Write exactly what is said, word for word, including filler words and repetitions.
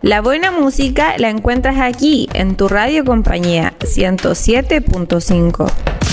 La buena música la encuentras aquí, en tu radio compañía ciento siete punto cinco.